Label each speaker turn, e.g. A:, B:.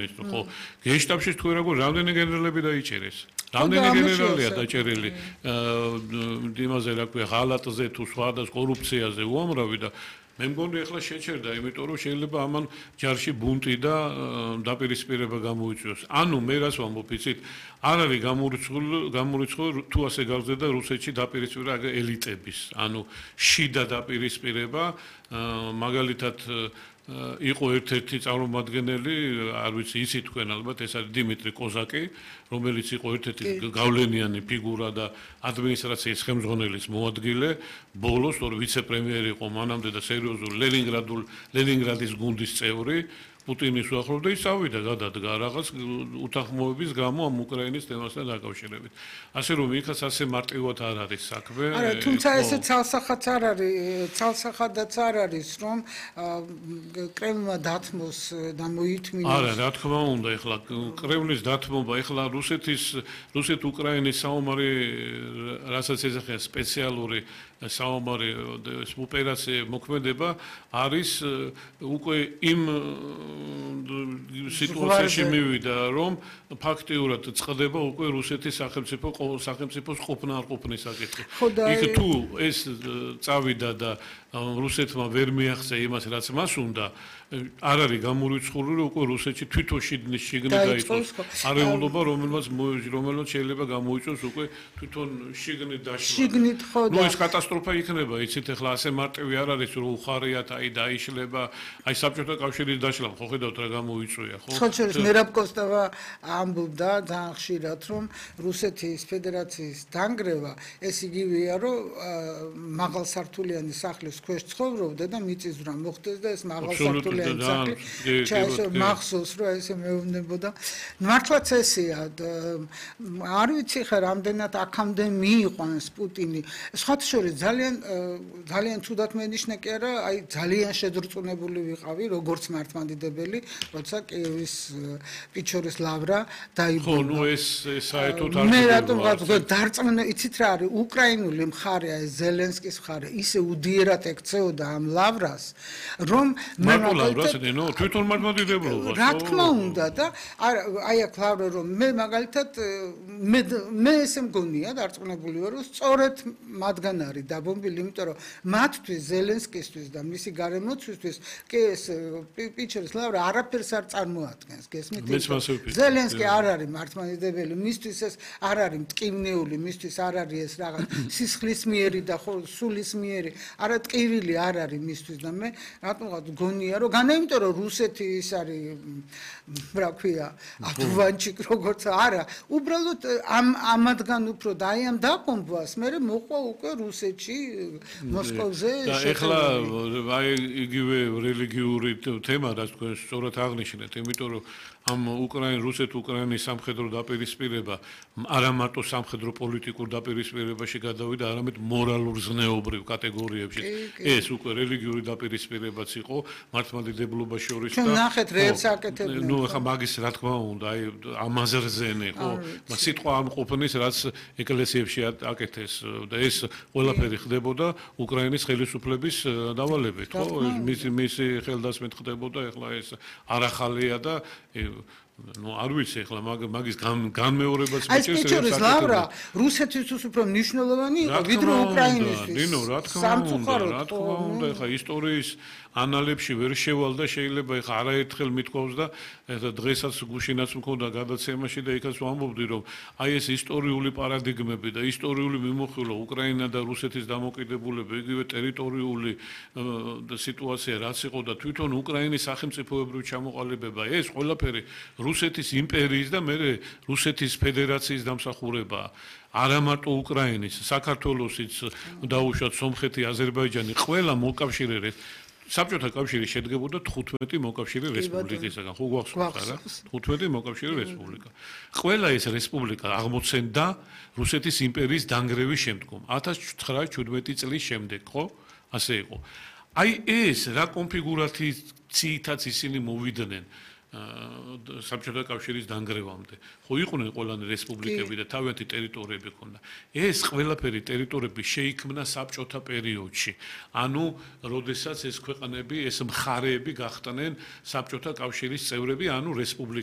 A: სამინისტრო, ხო? გენშტაბში თუ რა გქონდა, რამდენი გენერალები დაიჭერეს? რამდენი გენერალია დაჭერილი იმაზე რა ქვია, ღალატზე თუ სხვა კორუფციაზე უამრავი და მე მგონი ახლა შეჩერდა, იმიტომ რომ შეიძლება ამან ჯარში ბუნტი და დაპირისპირება გამოიწვიოს. ანუ მე რას ვამბობ, იცით, არ არის გამორიცხული თუ ასე გავზრდა რუსეთში დაპირისპირება ელიტების, ანუ შიდა დაპირისპირება, მაგალითად იყო ერთ-ერთი წარმომადგენელი, არ ვიცი, იცით თქვენ ალბათ, ეს არის დიმიტრი კოზაკი, რომელიც იყო ერთ-ერთი გავლენიანი ფიგურა და ადმინისტრაციის ხელმძღვანელის მოადგილე, ბოლოს ვიცე-პრემიერი იყო მანამდე და სერიოზული ლენინგრადის გუნდის წევრი, პუტინის უახლოვდა ის წავიდა გადადგა რაღაც უთანხმოების გამო ამ უკრაინის თემასთან დაკავშირებით. ასე რომ იქაც ასე მარტივად არ არის საქმე.
B: არა, თუმცა ესე ცალსახადაც არ არის, ცალსახადაც არ არის, რომ კრემლმა დათმოს და მოითმინოს.
A: არა, რა თქმა უნდა, ეხლა კრემლის დათმობა, ეხლა რუსეთ-უკრაინის საომარი, რასაც ეძახიან სპეციალური საომარი ოპერაცია მოქმედება არის უკვე იმ სიტუაციაში მივიდა, რომ ფაქტიურად წყდება უკვე რუსეთის სახელმწიფოს ყოფნა არ ყოფნის საკითხი. იქ თუ ეს წავიდა და რუსეთმა ვერ მიაღწია იმას, რაც მას უნდა, არ არის გამორიცხული, რომ უკვე რუსეთში თვითონ შიგნით დაიწყოს არეულობა, რომელმაც შეიძლება გამოიწვიოს უკვე თვითონ შიგნით დაშლა.
B: შიგნით ხო და
A: ეს კატასტროფა იქნება, იცით, ახლა ასე მარტივი არ არის, რომ უხარიათ დაიშლება, საბჭოთა კავშირის დაშლა, ხო ხედავთ რა გამოიწვია, ხო?
B: ხოჩერის მერაბ კოსტავა ამბობდა ძალიან ხშირად, რომ რუსეთის ფედერაციის დანგრევა ეს იგივეა, რომ მაღალსართულიანი სახლის ქვეშ ცხოვრობდა და მიწისძვრა მოხდეს და ეს მაღალსართულიანი მახსოვს რომ ესე მეუბნებოდა მართლაც ესეა არ ვიცი ხა რამდენად აქამდე მიიყვანს პუტინი სხვათა შორის ძალიან ცუდად მენიშნა კი არა აი ძალიან შედრწმუნებული ვიყავი როგორც მართლმადიდებელი როცა კიევის პიჩორის ლავრა დაიბო
A: ხო ნუ ეს საერთოდ არ
B: მე რატომ დარწმუნე იცით რა არის უკრაინული მხარეა ზელენსკის მხარე ისე უდიერად ექცეოდა ამ ლავრას რომ მე
A: თვითონ მართლმადიდებლობა
B: რა თქმა უნდა და აი აქ ლავრა რომ მე მაგალითად მე ესე მგონია დარწმუნებული ვარ რომ სწორედ მათგან არის დაბომბილი იმიტომ რომ მათთვის ზელენსკისთვის და მისი გარემოცვისთვის კი ეს პიჩერის ლავრა არაფერს არ წარმოადგენს გესმით ზელენსკი არ არის მართლმადიდებელი მისთვის ეს არ არის მტკივნეული მისთვის არ არის ეს რაღაც სისხლისმიერი და სულისმიერი არა ტკივილი არ არის მისთვის და მე რატომღაც გონია რომ განა იმიტომ რომ რუსეთი ის არის რა ქვია ადვანჩიკ როგორც არა უბრალოდ ამათგან უფრო და აი ამ დაბომბვას მე მოყვა უკვე რუსეთში მოსკოვზე
A: და ეხლა აი იგივე რელიგიური თემა რაც თქვენ სწორად აღნიშნეთ იმიტომ რომ ამ რუსეთ-უკრაინის სამხედრო დაპირისპირება არა მარტო სამხედრო პოლიტიკურ დაპირისპირებაში გადავიდა, არამედ მორალურ ზნეობრივ კატეგორიებში. ეს უკვე რელიგიური დაპირისპირებაც იყო მართლმადიდებლობა შორის და
B: ნახეთ რეებს აკეთებდნენ.
A: ნუ ახლა მაგის რა თქმა უნდა, აი ამაზე რძენი, ხო? სიტყვა ამ ყოფნის რაც ეკლესიებში აკეთეს და ეს ყველაფერი ხდებოდა უკრაინის ხელისუფლების დავალებით, ხო? მისი ხელდასმით ხდებოდა, ეხლა ეს არახალია და ну არ ვიცი ახლა მაგის განმეორებაც მიჭირს
B: ეს პიჩორის ლავრა რუსეთისთვის უფრო მნიშვნელოვანი იყო ვიდრე უკრაინისთვის
A: ნინო რა თქმა უნდა ახლა ისტორიის ანალებში ვერ შევალ და შეიძლება ახლა არაერთხელ მithქვავს და ახლა დღესაც გუშინაც მქონდა გადაცემაში და იქაც ვამბობდი რომ აი ეს ისტორიული პარადიგმები და ისტორიული მიმოხილვა უკრაინა და რუსეთის დამოკიდებულება იგივე ტერიტორიული სიტუაცია რაც იყო და თვითონ უკრაინის სახელმწიფოებრივი ჩამოყალიბება ეს ყველაფერი რუსეთის იმპერიის და მე რუსეთის ფედერაციის დამსახურებაა არა მარტო უკრაინის საქართველოსიც დაუშვათ სომხეთი აზერბაიჯანი ყველა მოკავშირე საბჭოთა კავშირი შედგებოდა 15 მოკავშირე რესპუბლიკისაგან ხო გვახსოვს არა 15 მოკავშირე რესპუბლიკა ყველა ეს რესპუბლიკა აღმოცენდა რუსეთის იმპერიის დანგრევის შემდგომ 1917 წლის შემდეგ ხო ასე იყო აი ეს რა კონფიგურაციითაც ისინი მოვიდნენ საბჭოთა კავშირის დანგრევამდე. ხო იყვნენ ყველანი რესპუბლიკები და თავიანთი ტერიტორიები ჰქონდა. ეს ყველაფერი ტერიტორიები შეიქმნა საბჭოთა პერიოდში. ანუ, როდესაც ეს ქვეყანები, ეს მხარეები გახდნენ საბჭოთა კავშირის წევრები, ანუ რესპუბლიკები